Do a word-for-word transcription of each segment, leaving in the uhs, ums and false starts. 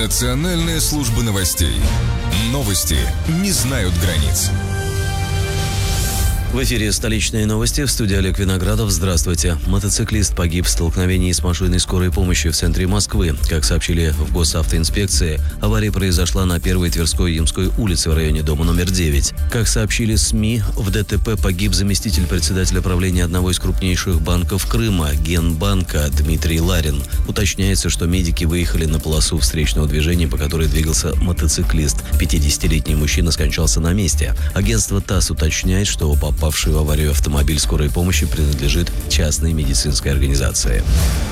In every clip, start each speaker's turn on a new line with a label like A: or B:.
A: Национальная служба новостей. Новости не знают границ.
B: В эфире «Столичные новости», в студии Олег Виноградов. Здравствуйте. Мотоциклист погиб в столкновении с машиной скорой помощи в центре Москвы. Как сообщили в госавтоинспекции, авария произошла на первой Тверской Ямской улице в районе дома номер девять. Как сообщили СМИ, в ДТП погиб заместитель председателя правления одного из крупнейших банков Крыма, Генбанка, Дмитрий Ларин. Уточняется, что медики выехали на полосу встречного движения, по которой двигался мотоциклист. пятидесятилетний мужчина скончался на месте. Агентство ТАСС уточняет, что попал Попавший в аварию автомобиль скорой помощи принадлежит частной медицинской организации.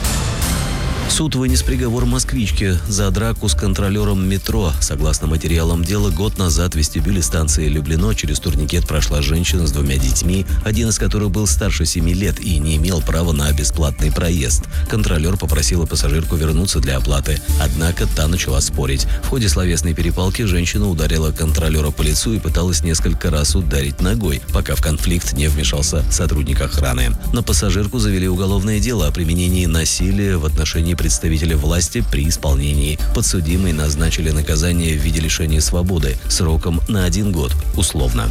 B: Суд вынес приговор москвичке за драку с контролером метро. Согласно материалам дела, год назад в вестибюле станции Люблино через турникет прошла женщина с двумя детьми, один из которых был старше семи лет и не имел права на бесплатный проезд. Контролер попросила пассажирку вернуться для оплаты, однако та начала спорить. В ходе словесной перепалки женщина ударила контролера по лицу и пыталась несколько раз ударить ногой, пока в конфликт не вмешался сотрудник охраны. На пассажирку завели уголовное дело о применении насилия в отношении представителя власти при исполнении. Подсудимые назначили наказание в виде лишения свободы сроком на один год, условно.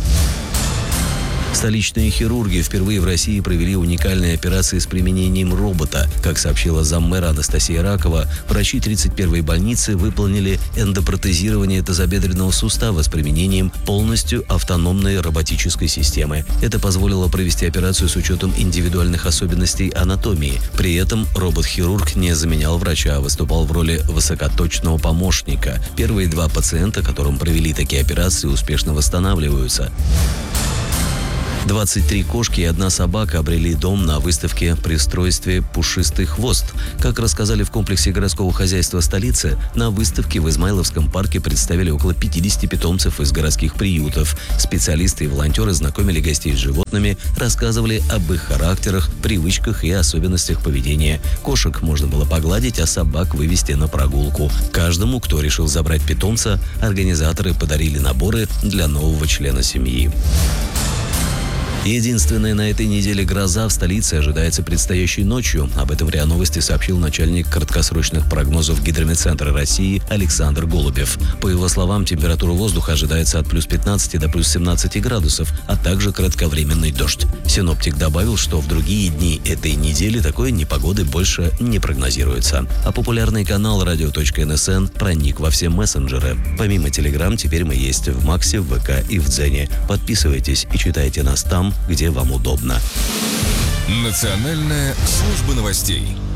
B: Столичные хирурги впервые в России провели уникальные операции с применением робота. Как сообщила заммэра Анастасия Ракова, врачи тридцать первой больницы выполнили эндопротезирование тазобедренного сустава с применением полностью автономной роботической системы. Это позволило провести операцию с учетом индивидуальных особенностей анатомии. При этом робот-хирург не заменял врача, а выступал в роли высокоточного помощника. Первые два пациента, которым провели такие операции, успешно восстанавливаются. двадцать три кошки и одна собака обрели дом на выставке при устройстве «Пушистый хвост». Как рассказали в комплексе городского хозяйства столицы, на выставке в Измайловском парке представили около пятидесяти питомцев из городских приютов. Специалисты и волонтеры знакомили гостей с животными, рассказывали об их характерах, привычках и особенностях поведения. Кошек можно было погладить, а собак вывести на прогулку. Каждому, кто решил забрать питомца, организаторы подарили наборы для нового члена семьи. Единственная на этой неделе гроза в столице ожидается предстоящей ночью. Об этом РИА Новости сообщил начальник краткосрочных прогнозов Гидрометцентра России Александр Голубев. По его словам, температура воздуха ожидается от плюс пятнадцати до плюс семнадцати градусов, а также кратковременный дождь. Синоптик добавил, что в другие дни этой недели такой непогоды больше не прогнозируется. А популярный канал радио точка эн эс эн проник во все мессенджеры. Помимо Телеграм, теперь мы есть в Максе, в ВК и в Дзене. Подписывайтесь и читайте нас там, где вам удобно.
A: Национальная служба новостей.